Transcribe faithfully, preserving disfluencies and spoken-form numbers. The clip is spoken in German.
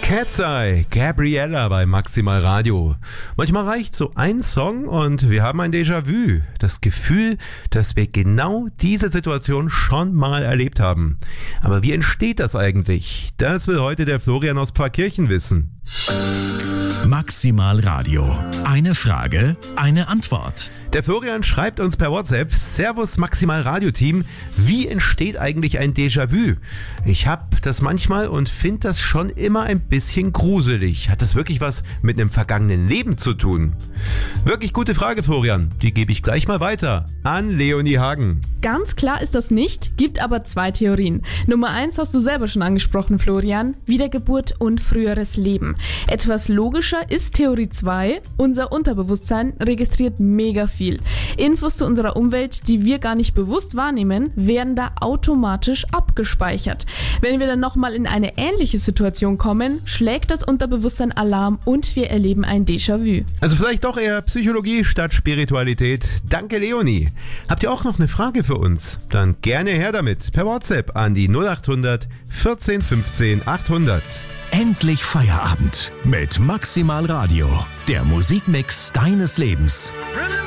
Cat's Eye, Gabriella bei Maximal Radio. Manchmal reicht so ein Song und wir haben ein Déjà-vu. Das Gefühl, dass wir genau diese Situation schon mal erlebt haben. Aber wie entsteht das eigentlich? Das will heute der Florian aus Pfarrkirchen wissen. Maximal Radio. Eine Frage, eine Antwort. Der Florian schreibt uns per WhatsApp: Servus Maximal Radio Team, wie entsteht eigentlich ein Déjà-vu? Ich habe das manchmal und finde das schon immer ein bisschen gruselig. Hat das wirklich was mit einem vergangenen Leben zu tun? Wirklich gute Frage, Florian. Die gebe ich gleich mal weiter an Leonie Hagen. Ganz klar ist das nicht, gibt aber zwei Theorien. Nummer eins hast du selber schon angesprochen, Florian: Wiedergeburt und früheres Leben. Etwas logischer ist Theorie zwei. Unser Unterbewusstsein registriert mega viel. Infos zu unserer Umwelt, die wir gar nicht bewusst wahrnehmen, werden da automatisch abgespeichert. Wenn wir dann nochmal in eine ähnliche Situation kommen, schlägt das Unterbewusstsein Alarm und wir erleben ein Déjà-vu. Also vielleicht doch eher Psychologie statt Spiritualität. Danke, Leonie. Habt ihr auch noch eine Frage für uns? Dann gerne her damit per WhatsApp an die null acht hundert vierzehn fünfzehn achthundert. Endlich Feierabend mit Maximal Radio. Der Musikmix deines Lebens.